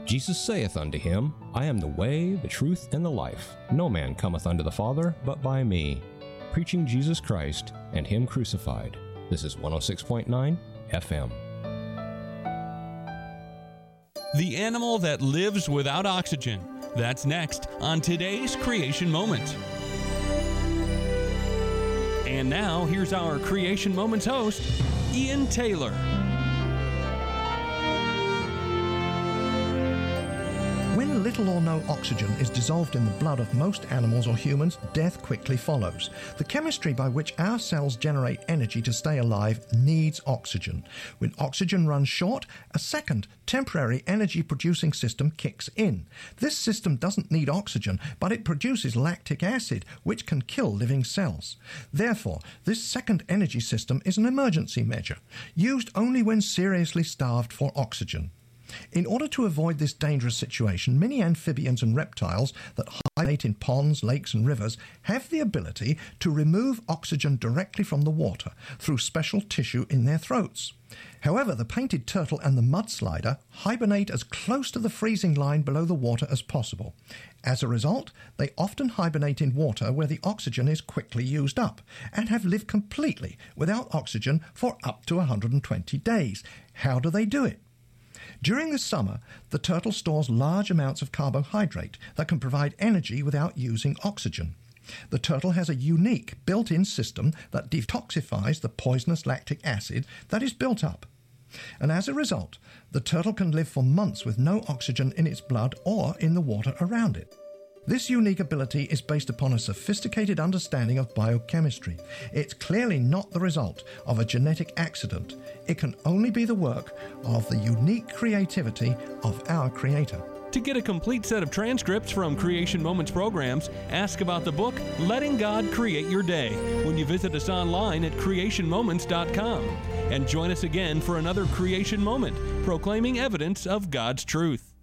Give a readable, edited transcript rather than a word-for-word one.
Jesus saith unto him, I am the way, the truth, and the life. No man cometh unto the Father but by me. Preaching Jesus Christ and Him crucified. This is 106.9 FM. The animal that lives without oxygen. That's next on today's Creation Moment. And now, here's our Creation Moments host, Ian Taylor. When little or no oxygen is dissolved in the blood of most animals or humans, death quickly follows. The chemistry by which our cells generate energy to stay alive needs oxygen. When oxygen runs short, a second, temporary energy-producing system kicks in. This system doesn't need oxygen, but it produces lactic acid, which can kill living cells. Therefore, this second energy system is an emergency measure, used only when seriously starved for oxygen. In order to avoid this dangerous situation, many amphibians and reptiles that hibernate in ponds, lakes and rivers have the ability to remove oxygen directly from the water through special tissue in their throats. However, the painted turtle and the mudslider hibernate as close to the freezing line below the water as possible. As a result, they often hibernate in water where the oxygen is quickly used up and have lived completely without oxygen for up to 120 days. How do they do it? During the summer, the turtle stores large amounts of carbohydrate that can provide energy without using oxygen. The turtle has a unique built-in system that detoxifies the poisonous lactic acid that is built up. And as a result, the turtle can live for months with no oxygen in its blood or in the water around it. This unique ability is based upon a sophisticated understanding of biochemistry. It's clearly not the result of a genetic accident. It can only be the work of the unique creativity of our Creator. To get a complete set of transcripts from Creation Moments programs, ask about the book, Letting God Create Your Day, when you visit us online at creationmoments.com. And join us again for another Creation Moment, proclaiming evidence of God's truth.